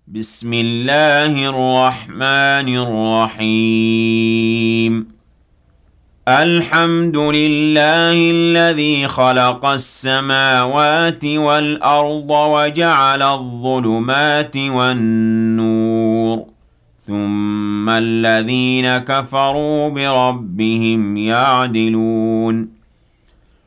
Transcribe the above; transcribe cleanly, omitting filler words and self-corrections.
بسم الله الرحمن الرحيم الحمد لله الذي خلق السماوات والأرض وجعل الظلمات والنور ثم الذين كفروا بربهم يعدلون